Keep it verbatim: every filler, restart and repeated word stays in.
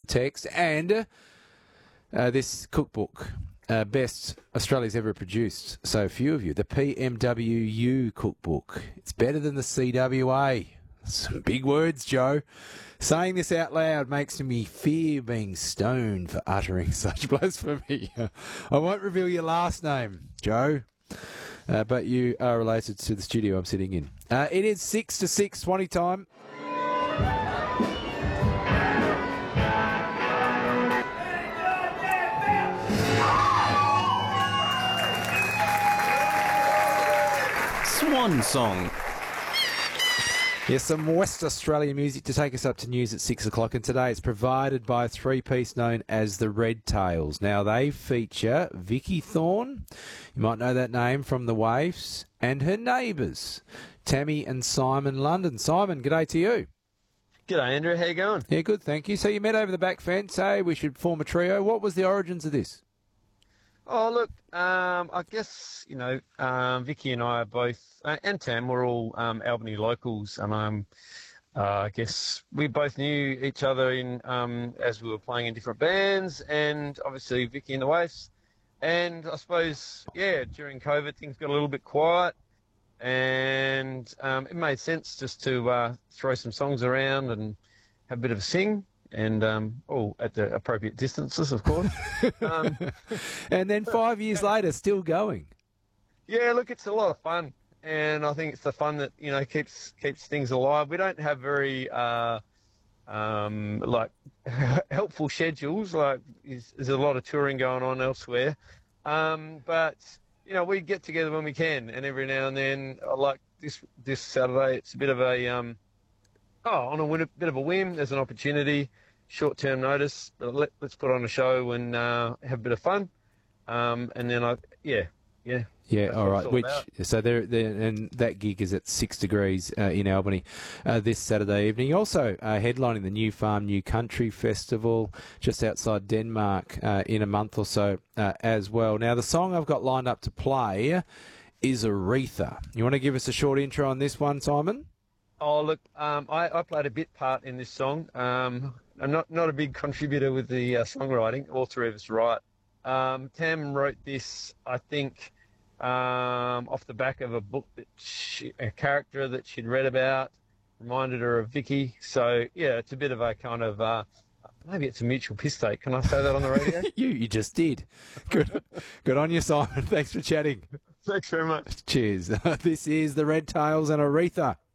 text. And uh, this cookbook, uh, best Australia's ever produced. So few of you. The P M W U cookbook. It's better than the C W A. Some big words, Joe. Saying this out loud makes me fear being stoned for uttering such blasphemy. I won't reveal your last name, Joe, uh, but you are related to the studio I'm sitting in. Uh, it is six to six twenty time. Swan song. Yes, some West Australian music to take us up to news at six o'clock, and today it's provided by a three-piece known as the Red Tails. Now, they feature Vicky Thorne, you might know that name from The Waifs, and her neighbours, Tammy and Simon London. Simon, g'day to you. G'day, Andrew. How you going? Yeah, good, thank you. So you met over the back fence, hey, we should form a trio. What was the origins of this? Oh, look, um, I guess, you know, um, Vicky and I are both, uh, and Tam, we're all um, Albany locals, and um, uh, I guess we both knew each other in um, as we were playing in different bands, and obviously Vicky and the Waifs. And I suppose, yeah, during COVID, things got a little bit quiet, and um, it made sense just to uh, throw some songs around and have a bit of a sing. And um, all at the appropriate distances, of course. um, and then five years later, still going. Yeah, look, it's a lot of fun, and I think it's the fun that you know keeps keeps things alive. We don't have very uh, um, like helpful schedules. Like there's, there's a lot of touring going on elsewhere, um, but you know we get together when we can, and every now and then, like this this Saturday, it's a bit of a um, Oh, on a, win- a bit of a whim, there's an opportunity, short-term notice. But let, let's put on a show and uh, have a bit of fun, um, and then I, yeah, yeah, yeah. That's All right. all Which about. so there, there, and that gig is at Six Degrees uh, in Albany uh, this Saturday evening. Also uh, headlining the New Farm New Country Festival just outside Denmark uh, in a month or so uh, as well. Now the song I've got lined up to play is Aretha. You want to give us a short intro on this one, Simon? Oh, look, um, I, I played a bit part in this song. Um, I'm not, not a big contributor with the uh, songwriting. All three of us write. Um, Tam wrote this, I think, um, off the back of a book that she, a character that she'd read about, reminded her of Vicky. So, yeah, it's a bit of a kind of, uh, maybe it's a mutual piss take. Can I say that on the radio? you, you just did. Good, good on you, Simon. Thanks for chatting. Thanks very much. Cheers. This is the Red Tails and Aretha.